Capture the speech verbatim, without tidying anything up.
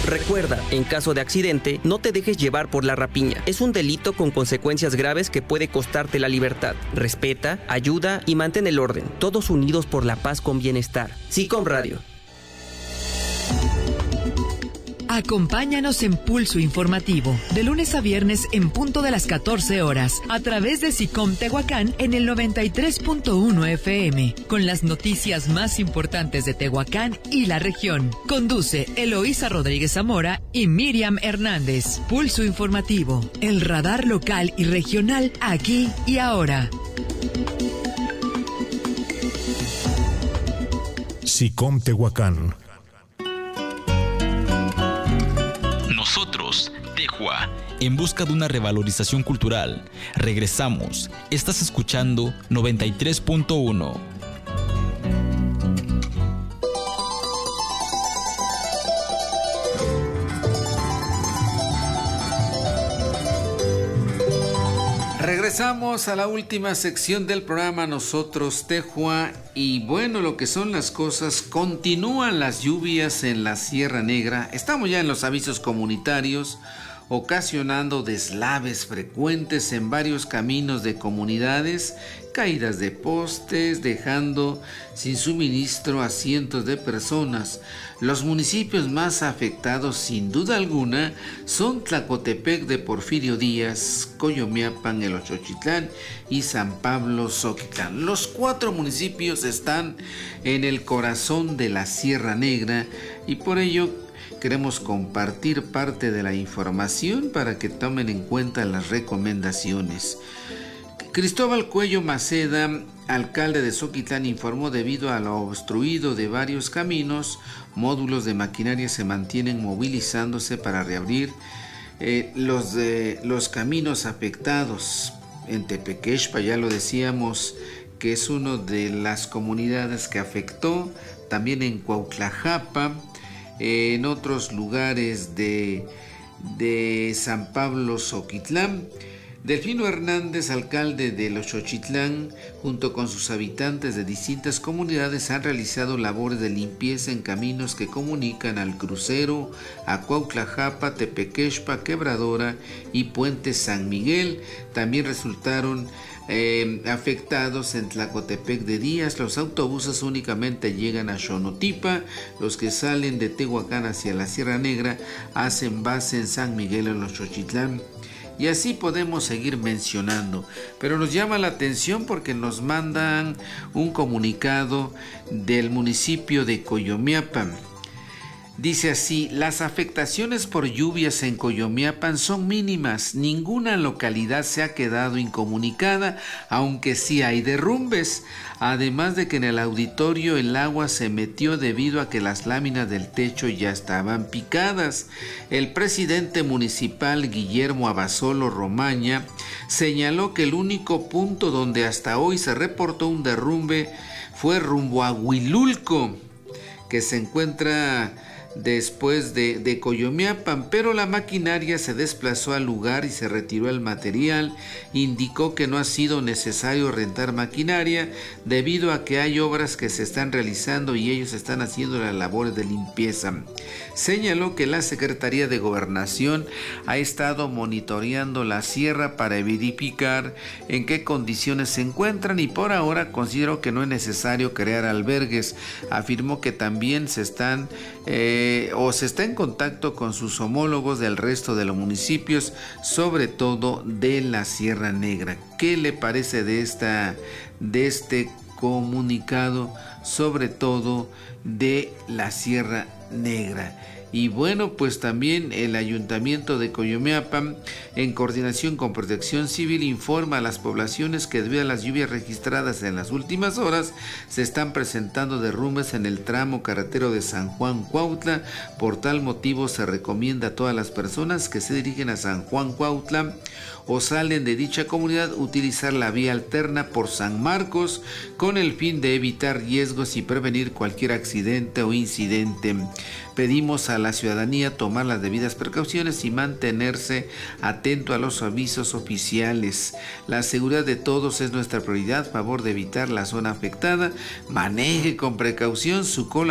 Recuerda, en caso de accidente, no te dejes llevar por la rapiña. Es un delito con consecuencias graves que puede costarte la libertad. Respeta, ayuda y mantén el orden. Todos unidos por la paz con bienestar. SICOM Radio. Acompáñanos en Pulso Informativo, de lunes a viernes en punto de las catorce horas, a través de SICOM Tehuacán en el noventa y tres punto uno F M, con las noticias más importantes de Tehuacán y la región. Conduce Eloísa Rodríguez Zamora y Miriam Hernández. Pulso Informativo, el radar local y regional aquí y ahora. SICOM Tehuacán. Nosotros, Tehua, en busca de una revalorización cultural. Regresamos. Estás escuchando noventa y tres punto uno. Regresamos a la última sección del programa Nosotros Tehua, y bueno, lo que son las cosas, continúan las lluvias en la Sierra Negra. Estamos ya en los avisos comunitarios, ocasionando deslaves frecuentes en varios caminos de comunidades, caídas de postes, dejando sin suministro a cientos de personas. Los municipios más afectados, sin duda alguna, son Tlacotepec de Porfirio Díaz, Coyomiapan, El Ochochitlán y San Pablo Zoquitlán. Los cuatro municipios están en el corazón de la Sierra Negra, y por ello queremos compartir parte de la información para que tomen en cuenta las recomendaciones. Cristóbal Cuello Maceda, alcalde de Zoquitlán, informó: debido a lo obstruido de varios caminos, módulos de maquinaria se mantienen movilizándose para reabrir eh, los, de, los caminos afectados. En Tepequexpa, ya lo decíamos, que es una de las comunidades que afectó, también en Cuautlajapa, eh, en otros lugares de, de San Pablo Zoquitlán. Delfino Hernández, alcalde de Ochochitlán, junto con sus habitantes de distintas comunidades, han realizado labores de limpieza en caminos que comunican al crucero, a Cuautlajapa, Tepequexpa, Quebradora y Puente San Miguel. También resultaron eh, afectados en Tlacotepec de Díaz. Los autobuses únicamente llegan a Xonotipa. Los que salen de Tehuacán hacia la Sierra Negra hacen base en San Miguel en Ochochitlán. Y así podemos seguir mencionando, pero nos llama la atención porque nos mandan un comunicado del municipio de Coyomiapan. Dice así: las afectaciones por lluvias en Coyomiapan son mínimas, ninguna localidad se ha quedado incomunicada, aunque sí hay derrumbes. Además de que en el auditorio el agua se metió debido a que las láminas del techo ya estaban picadas. El presidente municipal, Guillermo Abasolo Romaña, señaló que el único punto donde hasta hoy se reportó un derrumbe fue rumbo a Huilulco, que se encuentra después de, de Coyomiapan, pero la maquinaria se desplazó al lugar y se retiró el material. Indicó que no ha sido necesario rentar maquinaria debido a que hay obras que se están realizando y ellos están haciendo las labores de limpieza. Señaló que la Secretaría de Gobernación ha estado monitoreando la sierra para verificar en qué condiciones se encuentran, y por ahora considero que no es necesario crear albergues. Afirmó que también se están eh, o se está en contacto con sus homólogos del resto de los municipios, sobre todo de la Sierra Negra. ¿Qué le parece de esta de este comunicado, sobre todo de la Sierra Negra? Y bueno, pues también el Ayuntamiento de Coyomiapan, en coordinación con Protección Civil, informa a las poblaciones que debido a las lluvias registradas en las últimas horas se están presentando derrumbes en el tramo carretero de San Juan Cuautla. Por tal motivo se recomienda a todas las personas que se dirigen a San Juan Cuautla o salen de dicha comunidad utilizar la vía alterna por San Marcos, con el fin de evitar riesgos y prevenir cualquier accidente o incidente. Pedimos a la ciudadanía tomar las debidas precauciones y mantenerse atento a los avisos oficiales. La seguridad de todos es nuestra prioridad. Favor de evitar la zona afectada. Maneje con precaución su colaboración